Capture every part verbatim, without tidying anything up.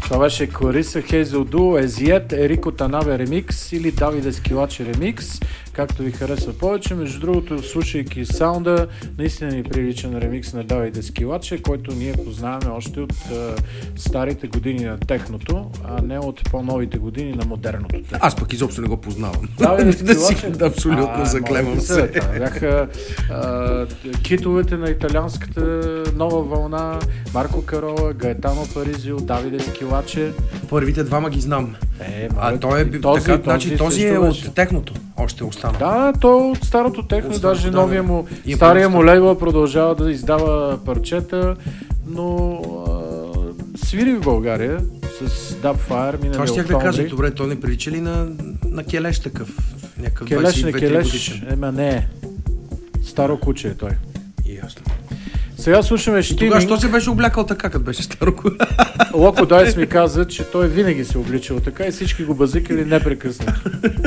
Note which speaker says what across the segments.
Speaker 1: Това беше Клариса Хейзелду, Езиет, Ерико Танаве ремикс или Давиде Скилаче ремикс, както ви харесва повече. Между другото, слушайки саунда, наистина ни прилича на ремикс на Давиде Скилаче, който ние познаваме още от uh, старите години на техното, а не от по-новите години на модерното техно.
Speaker 2: Аз пък изобщо не го познавам.
Speaker 1: Давиде Скилаче?
Speaker 2: Да, абсолютно, заклемам се.
Speaker 1: Бяха uh, китовете на италианската нова вълна, Марко Карола, Гаетано Паризио, Давиде Скилаче.
Speaker 2: Първите двама ги знам.
Speaker 1: Е,
Speaker 2: а той е
Speaker 1: този,
Speaker 2: така, значи
Speaker 1: този,
Speaker 2: този е от техното. Още остана.
Speaker 1: Да, то от старото техно,
Speaker 2: Остана,
Speaker 1: даже
Speaker 2: да,
Speaker 1: новия
Speaker 2: да.
Speaker 1: му,
Speaker 2: И
Speaker 1: стария
Speaker 2: просто...
Speaker 1: му лейбъл продължава да издава парчета, но а, свири в България с Dubfire минали
Speaker 2: Това ще
Speaker 1: октомври.
Speaker 2: да кажа, добре, то не прилича ли на, на келеш такъв? Някакъв
Speaker 1: Келеш на келеш,
Speaker 2: годишен.
Speaker 1: ема не, старо куче е той.
Speaker 2: Ясно.
Speaker 1: Сега слушаме Штиминг.
Speaker 2: Тогава що се беше облякал така, като беше старо?
Speaker 1: Локо Дайс ми каза, че той винаги се обличал така и всички го базикали непрекъснато.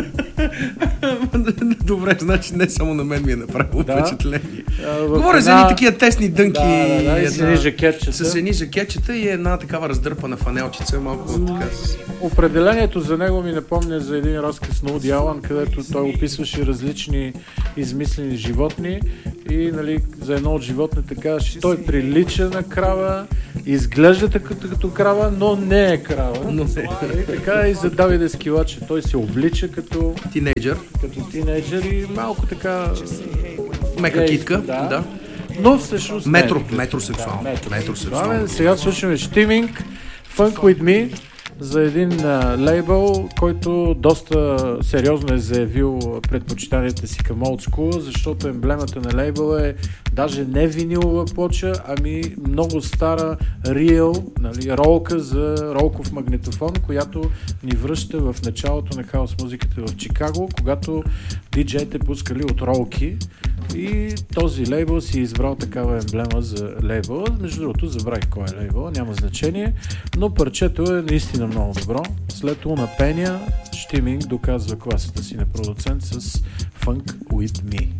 Speaker 2: Добре, значи не само на мен ми е направило да. впечатление. Говоря
Speaker 1: една...
Speaker 2: за едни такива тесни дънки.
Speaker 1: Да, да, да, и
Speaker 2: една...
Speaker 1: с едни жакетчета.
Speaker 2: С едни жакетчета и една такава раздърпана фанелчица. Малко М- така.
Speaker 1: Определението за него ми напомня за един разказ на Уди Алън, където той описваше различни измислени животни и нали, за едно от животните казваше, той прилича на крава, изглежда като, като крава, но не е крава.
Speaker 2: Но не.
Speaker 1: И така и за Давиде Скилаче. Той се облича като
Speaker 2: тинейджър.
Speaker 1: Като тинейджър и малко така...
Speaker 2: Мека китка, да. да.
Speaker 1: Но всъщност
Speaker 2: метро, не. Метросексуал.
Speaker 1: Да, метро.
Speaker 2: Метросексуал.
Speaker 1: Сега слушаме Штиминг, Funk With Me, за един uh, лейбъл, който доста сериозно е заявил предпочитанията си към Old School, защото емблемата на лейбъла е даже не винилова плоча, ами много стара real, нали, ролка за ролков магнитофон, която ни връща в началото на хаос музиката в Чикаго, когато диджеите пускали от ролки и този лейбъл си е избрал такава емблема за лейбъла. Между другото, забравих кой е лейбъл, няма значение, но парчето е наистина много добро. След Луна Пеня, Штиминг доказва класата си на продуцент с Funk With Me.